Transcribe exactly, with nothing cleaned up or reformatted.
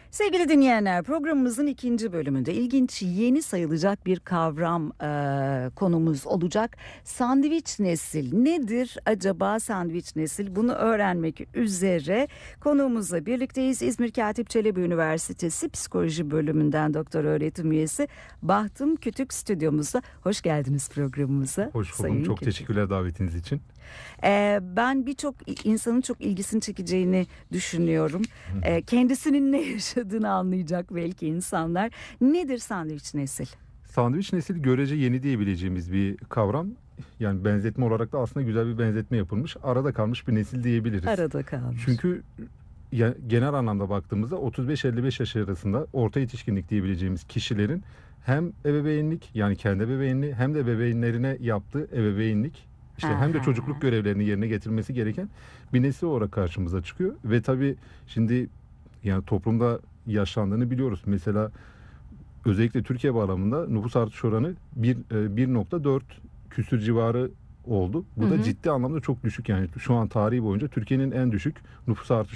Sevgili dinleyenler, programımızın ikinci bölümünde ilginç, yeni sayılacak bir kavram e, konumuz olacak. Sandviç nesil nedir acaba, sandviç nesil? Bunu öğrenmek üzere konuğumuzla birlikteyiz. İzmir Katip Çelebi Üniversitesi Psikoloji Bölümünden doktor öğretim üyesi Bahtım Kütük stüdyomuzda. Hoş geldiniz programımıza. Hoş buldum. Sayın Çok Kütük. teşekkürler davetiniz için. Ee, ben birçok insanın çok ilgisini çekeceğini düşünüyorum. Ee, kendisinin ne yaşadığını anlayacak belki insanlar. Nedir sandviç nesil? Sandviç nesil görece yeni diyebileceğimiz bir kavram. Yani benzetme olarak da aslında güzel bir benzetme yapılmış. Arada kalmış bir nesil diyebiliriz. Arada kalmış. Çünkü ya, genel anlamda baktığımızda otuz beş elli beş yaş arasında orta yetişkinlik diyebileceğimiz kişilerin hem ebeveynlik, yani kendi ebeveynliği, hem de ebeveynlerine yaptığı ebeveynlik, işte hem de Aha. çocukluk görevlerini yerine getirmesi gereken bir nesil olarak karşımıza çıkıyor. Ve tabii şimdi yani toplumda yaşlandığını biliyoruz. Mesela özellikle Türkiye bağlamında nüfus artış oranı bir nokta dört küsür civarı oldu. Bu Hı da hı. ciddi anlamda çok düşük, yani şu an tarihi boyunca Türkiye'nin en düşük nüfus artış